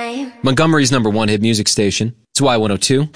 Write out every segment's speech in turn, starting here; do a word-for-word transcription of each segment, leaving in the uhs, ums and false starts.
time. Montgomery's number one hit music station. It's Y one oh two.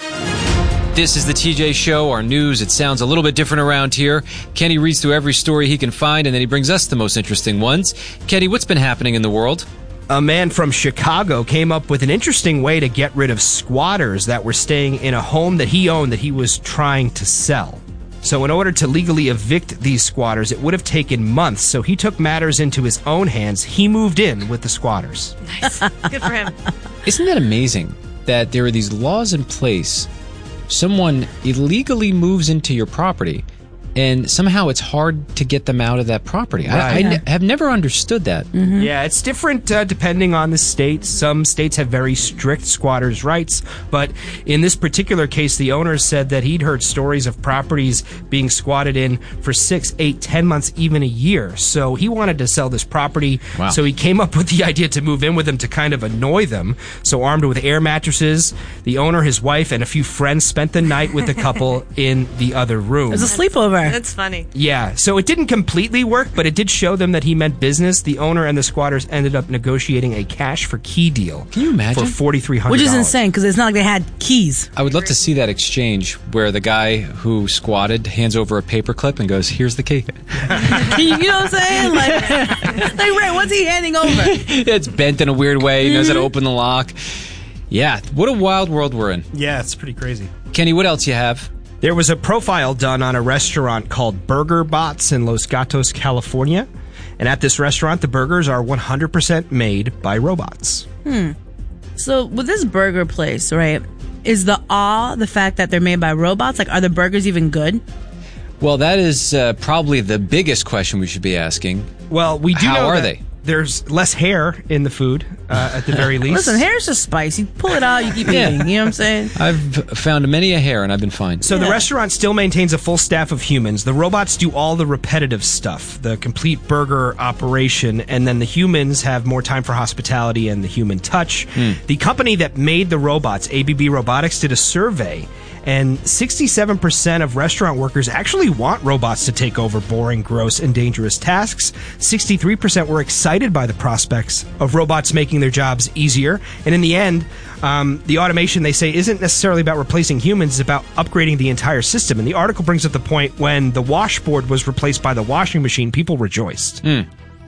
This is the T J Show, our news. It sounds a little bit different around here. Kenny reads through every story he can find, and then he brings us the most interesting ones. Kenny, what's been happening in the world? A man from Chicago came up with an interesting way to get rid of squatters that were staying in a home that he owned that he was trying to sell. So in order to legally evict these squatters, it would have taken months. So he took matters into his own hands. He moved in with the squatters. Nice. Good for him. Isn't that amazing that there are these laws in place? Someone illegally moves into your property, and somehow it's hard to get them out of that property. Right. I, I ne- have never understood that. Mm-hmm. Yeah, it's different uh, depending on the state. Some states have very strict squatters' rights, but in this particular case, the owner said that he'd heard stories of properties being squatted in for six, eight, ten months, even a year. So he wanted to sell this property. Wow. So he came up with the idea to move in with them to kind of annoy them. So armed with air mattresses, the owner, his wife, and a few friends spent the night with the couple in the other room. It was a sleepover. That's funny. Yeah, so it didn't completely work, but it did show them that he meant business. The owner and the squatters ended up negotiating a cash for key deal. Can you imagine? For forty-three hundred dollars. Which is insane, because it's not like they had keys. I would love to see that exchange where the guy who squatted hands over a paperclip and goes, "Here's the key." You know what I'm saying? Like, like Ray, what's he handing over? It's bent in a weird way. He knows how to open the lock. Yeah, what a wild world we're in. Yeah, it's pretty crazy. Kenny, what else you have? There was a profile done on a restaurant called Burger Bots in Los Gatos, California. And at this restaurant, the burgers are one hundred percent made by robots. Hmm. So with this burger place, right, is the awe the fact that they're made by robots? Like, are the burgers even good? Well, that is uh, probably the biggest question we should be asking. Well, we do How know are that they? There's less hair in the food, uh, at the very least. Listen, hair's just spice. You pull it out, you keep Yeah. eating. You know what I'm saying? I've found many a hair, and I've been fine. So Yeah. the restaurant still maintains a full staff of humans. The robots do all the repetitive stuff, the complete burger operation, and then the humans have more time for hospitality and the human touch. Hmm. The company that made the robots, A B B Robotics, did a survey, and sixty-seven percent of restaurant workers actually want robots to take over boring, gross, and dangerous tasks. sixty-three percent were excited by the prospects of robots making their jobs easier. And in the end, um, the automation, they say, isn't necessarily about replacing humans, it's about upgrading the entire system. And the article brings up the point when the washboard was replaced by the washing machine, people rejoiced. Mm.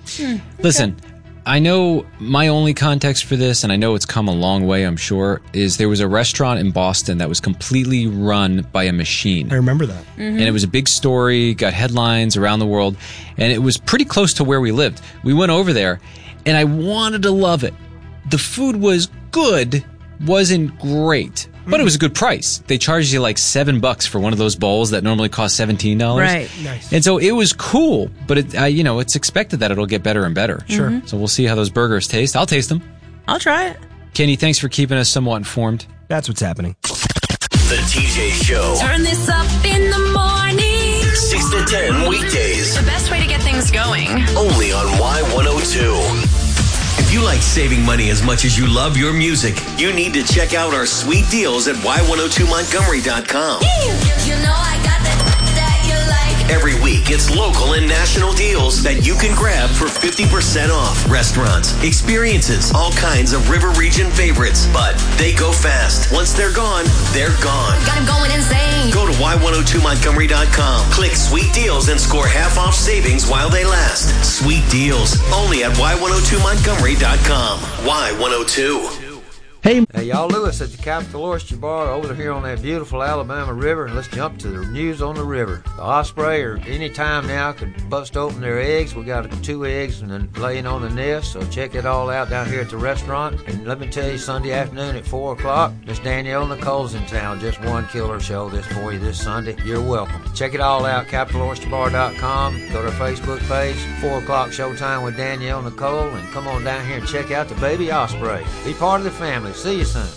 Listen, I know my only context for this, and I know it's come a long way, I'm sure, is there was a restaurant in Boston that was completely run by a machine. I remember that. Mm-hmm. And it was a big story, got headlines around the world, and it was pretty close to where we lived. We went over there, and I wanted to love it. The food was good, wasn't great, but it was a good price. They charged you like seven bucks for one of those bowls that normally cost seventeen dollars. Right. Nice. And so it was cool, but it, uh, you know, it's expected that it'll get better and better. Sure. Mm-hmm. So we'll see how those burgers taste. I'll taste them. I'll try it. Kenny, thanks for keeping us somewhat informed. That's what's happening. The T J Show. Turn this up in the morning. six to ten weekdays. The best way to get things going. Only on Y one oh two. If you like saving money as much as you love your music, you need to check out our sweet deals at Y one oh two Montgomery dot com. You know I got that that you like. Every week, it's local and national deals that you can grab for fifty percent off. Restaurants, experiences, all kinds of River Region favorites. But they go fast. Once they're gone, they're gone. Got him going insane. Go to Y one oh two Montgomery dot com. Click Sweet Deals and score half off savings while they last. Sweet Deals. Only at Y one oh two Montgomery dot com. Y one oh two. Hey, y'all, Lewis at the Capital Oyster Bar over here on that beautiful Alabama River, and let's jump to the news on the river. The osprey, or any time now, could bust open their eggs. We got two eggs and then laying on the nest, so check it all out down here at the restaurant. And let me tell you, Sunday afternoon at four o'clock, Miss Danielle Nicole's in town. Just one killer show this for you this Sunday. You're welcome. Check it all out, Capital Oyster Bar dot com. Go to our Facebook page, four o'clock showtime with Danielle Nicole, and come on down here and check out the baby osprey. Be part of the family. See you soon.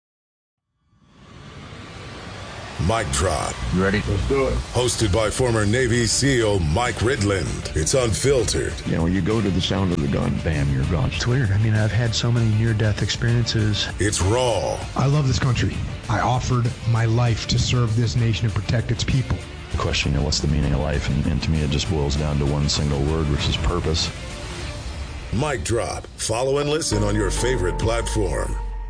Mic Drop. You ready? Let's do it. Hosted by former Navy SEAL Mike Ridland. It's unfiltered. You know, when you go to the sound of the gun, bam, you're gone. It's weird. I mean, I've had so many near-death experiences. It's raw. I love this country. I offered my life to serve this nation and protect its people. The question, you know, what's the meaning of life? And, and to me, it just boils down to one single word, which is purpose. Mic Drop. Follow and listen on your favorite platform.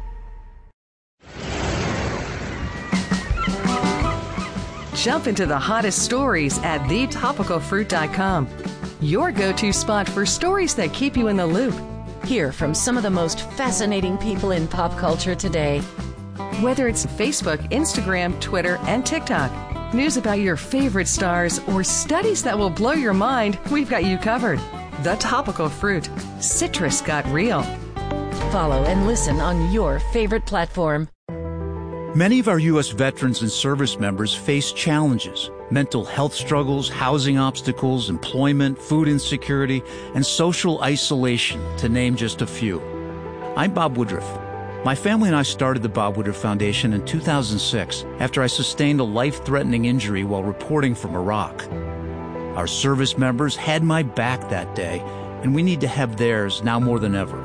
Jump into the hottest stories at the topical fruit dot com. Your go-to spot for stories that keep you in the loop. Hear from some of the most fascinating people in pop culture today. Whether it's Facebook, Instagram, Twitter, and TikTok, news about your favorite stars, or studies that will blow your mind, we've got you covered. The Topical Fruit. Citrus got real. Follow and listen on your favorite platform. Many of our U S veterans and service members face challenges: mental health struggles, housing obstacles, employment, food insecurity, and social isolation, to name just a few. I'm Bob Woodruff. My family and I started the Bob Woodruff Foundation in two thousand six after I sustained a life-threatening injury while reporting from Iraq. Our service members had my back that day, and we need to have theirs now more than ever.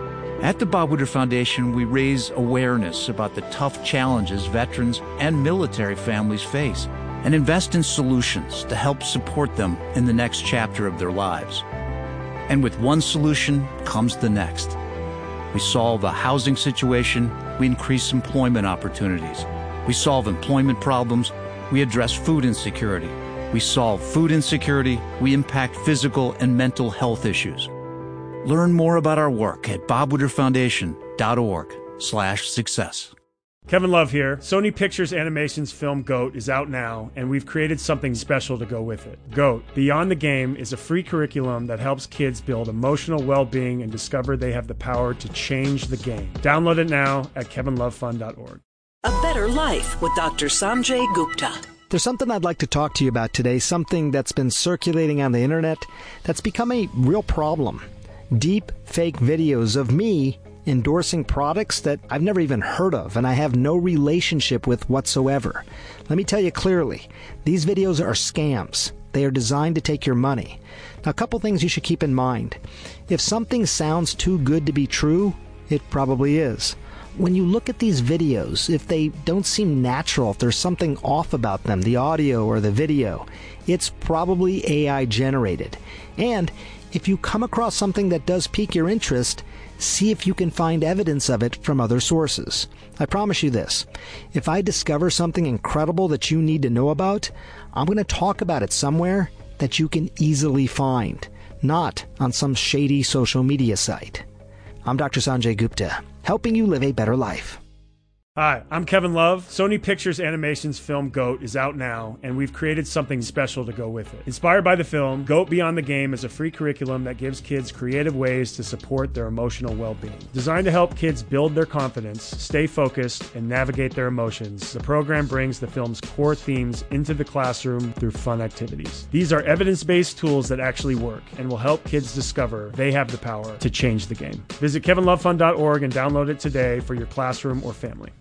At the Bob Woodruff Foundation, we raise awareness about the tough challenges veterans and military families face and invest in solutions to help support them in the next chapter of their lives. And with one solution comes the next. We solve a housing situation, we increase employment opportunities. We solve employment problems, we address food insecurity. We solve food insecurity, we impact physical and mental health issues. Learn more about our work at bob woodruff foundation dot org slash success. Kevin Love here. Sony Pictures Animation's film GOAT is out now, and we've created something special to go with it. GOAT, Beyond the Game, is a free curriculum that helps kids build emotional well-being and discover they have the power to change the game. Download it now at kevin love fun dot org. A Better Life with Doctor Sanjay Gupta. There's something I'd like to talk to you about today, something that's been circulating on the internet that's become a real problem. Deep fake videos of me endorsing products that I've never even heard of and I have no relationship with whatsoever. Let me tell you clearly, these videos are scams. They are designed to take your money. Now, a couple things you should keep in mind. If something sounds too good to be true, it probably is. When you look at these videos, if they don't seem natural, if there's something off about them, the audio or the video, it's probably A I generated. And if you come across something that does pique your interest, see if you can find evidence of it from other sources. I promise you this, if I discover something incredible that you need to know about, I'm going to talk about it somewhere that you can easily find, not on some shady social media site. I'm Doctor Sanjay Gupta, helping you live a better life. Hi, I'm Kevin Love. Sony Pictures Animation's film GOAT is out now, and we've created something special to go with it. Inspired by the film, GOAT Beyond the Game is a free curriculum that gives kids creative ways to support their emotional well-being. Designed to help kids build their confidence, stay focused, and navigate their emotions, the program brings the film's core themes into the classroom through fun activities. These are evidence-based tools that actually work and will help kids discover they have the power to change the game. Visit kevin love fun dot org and download it today for your classroom or family.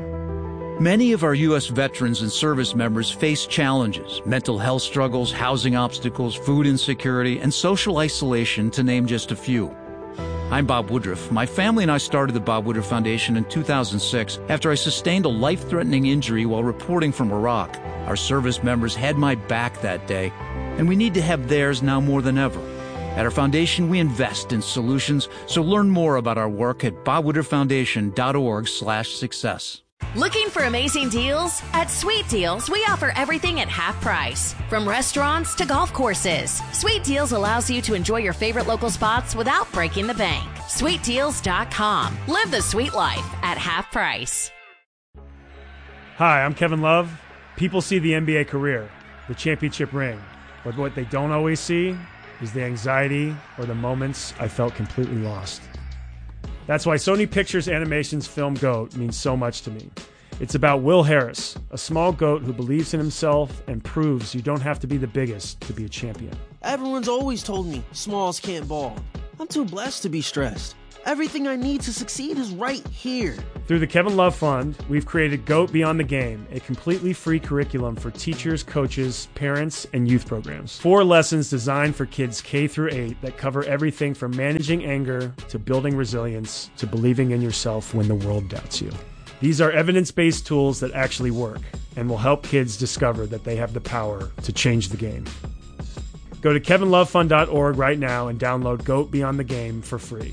Many of our U S veterans and service members face challenges: mental health struggles, housing obstacles, food insecurity, and social isolation, to name just a few. I'm Bob Woodruff. My family and I started the Bob Woodruff Foundation in two thousand six after I sustained a life-threatening injury while reporting from Iraq. Our service members had my back that day, and we need to have theirs now more than ever. At our foundation, we invest in solutions, so learn more about our work at bob woodruff foundation dot org slash success. Looking for amazing deals? At Sweet Deals, we offer everything at half price. From restaurants to golf courses, Sweet Deals allows you to enjoy your favorite local spots without breaking the bank. sweet deals dot com. Live the sweet life at half price. Hi, I'm Kevin Love. People see the N B A career, the championship ring, but what they don't always see is the anxiety or the moments I felt completely lost. That's why Sony Pictures Animation's film GOAT means so much to me. It's about Will Harris, a small goat who believes in himself and proves you don't have to be the biggest to be a champion. Everyone's always told me smalls can't ball. I'm too blessed to be stressed. Everything I need to succeed is right here. Through the Kevin Love Fund, we've created GOAT Beyond the Game, a completely free curriculum for teachers, coaches, parents, and youth programs. Four lessons designed for kids K through eight that cover everything from managing anger to building resilience to believing in yourself when the world doubts you. These are evidence-based tools that actually work and will help kids discover that they have the power to change the game. Go to kevin love fun dot org right now and download GOAT Beyond the Game for free.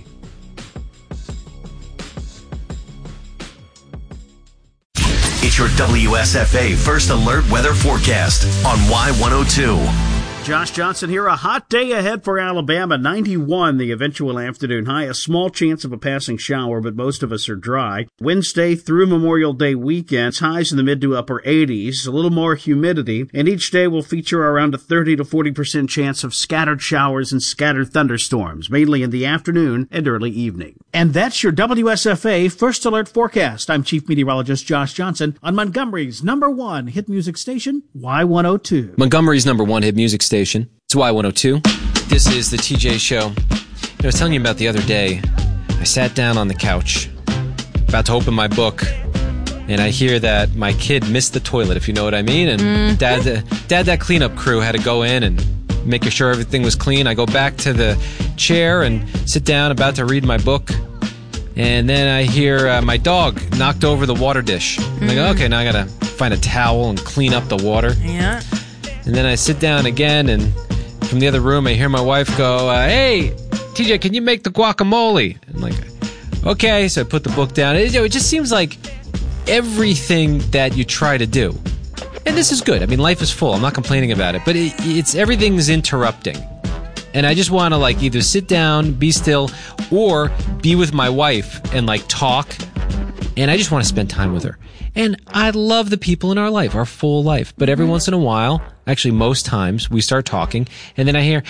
It's your W S F A First Alert Weather Forecast on Y one oh two. Josh Johnson here. A hot day ahead for Alabama. ninety-one, the eventual afternoon high. A small chance of a passing shower, but most of us are dry. Wednesday through Memorial Day weekend, highs in the mid to upper eighties. A little more humidity, and each day will feature around a thirty to forty percent chance of scattered showers and scattered thunderstorms, mainly in the afternoon and early evening. And that's your W S F A First Alert Forecast. I'm Chief Meteorologist Josh Johnson on Montgomery's number one hit music station, Y one oh two. Montgomery's number one hit music station. It's Y one oh two. This is the T J Show. I was telling you about the other day. I sat down on the couch, about to open my book, and I hear that my kid missed the toilet, if you know what I mean. And mm. dad, the, dad, that cleanup crew had to go in and make sure everything was clean. I go back to the chair and sit down, about to read my book. And then I hear uh, my dog knocked over the water dish. I'm mm. like, okay, now I gotta find a towel and clean up the water. Yeah. And then I sit down again, and from the other room, I hear my wife go, uh, hey, T J, can you make the guacamole? I'm like, okay. So I put the book down. It, it just seems like everything that you try to do, and this is good. I mean, life is full. I'm not complaining about it, but it, it's everything's interrupting. And I just want to, like, either sit down, be still, or be with my wife and, like, talk. And I just want to spend time with her. And I love the people in our life, our full life. But every once in a while, actually most times, we start talking, and then I hear,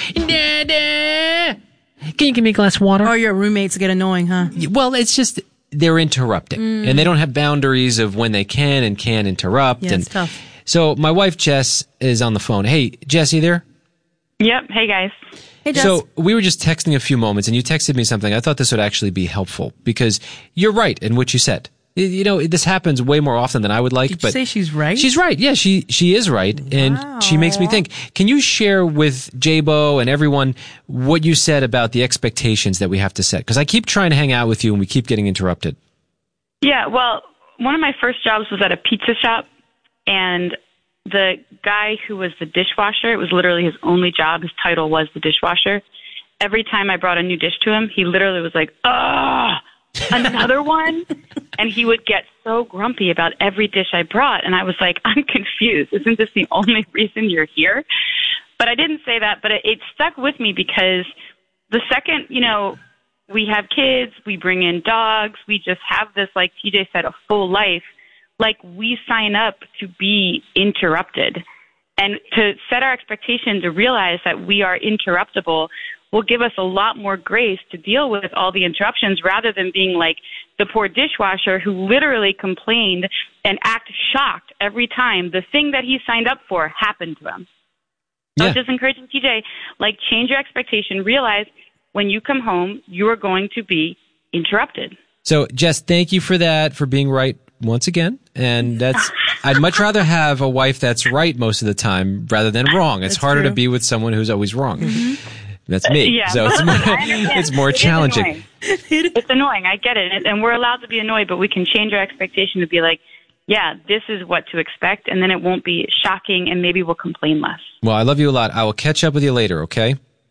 Dada, can you give me a glass of water? Or your roommates get annoying, huh? Well, it's just, they're interrupting. Mm. And they don't have boundaries of when they can and can't interrupt. Yeah, and it's tough. So my wife, Jess, is on the phone. Hey, Jess, you there? Yep. Hey, guys. Hey, Jess. So we were just texting a few moments, and you texted me something. I thought this would actually be helpful, because you're right in what you said. You know, this happens way more often than I would like. Did but you say she's right? She's right. Yeah, she she is right. And wow. She makes me think. Can you share with J-Bo and everyone what you said about the expectations that we have to set? Because I keep trying to hang out with you, and we keep getting interrupted. Yeah, well, one of my first jobs was at a pizza shop, and the guy who was the dishwasher, it was literally his only job. His title was the dishwasher. Every time I brought a new dish to him, he literally was like, ah, another one? And he would get so grumpy about every dish I brought. And I was like, I'm confused. Isn't this the only reason you're here? But I didn't say that, but it, it stuck with me, because the second, you know, we have kids, we bring in dogs, we just have this, like T J said, a full life. Like, we sign up to be interrupted. And to set our expectation to realize that we are interruptible will give us a lot more grace to deal with all the interruptions, rather than being like the poor dishwasher who literally complained and act shocked every time the thing that he signed up for happened to him. Yeah. I was just encouraging T J, like, change your expectation. Realize when you come home, you are going to be interrupted. So, Jess, thank you for that, for being right once again. And that's, I'd much rather have a wife that's right most of the time rather than wrong. It's That's harder true. to be with someone who's always wrong. Mm-hmm. That's me. Uh, yeah. So it's more, it's more it challenging. It's annoying. I get it. And we're allowed to be annoyed, but we can change our expectation to be like, yeah, this is what to expect. And then it won't be shocking, and maybe we'll complain less. Well, I love you a lot. I will catch up with you later, okay?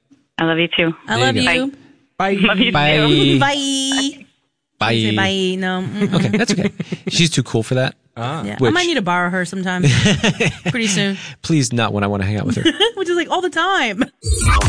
I love you too. I love you you. Bye. Bye. Love you Bye. too. Bye. Bye. Say bye. No. Mm-mm. Okay, that's okay. She's too cool for that. Ah. Yeah. Which- I might need to borrow her sometime. Pretty soon. Please, not when I want to hang out with her. Which is like all the time.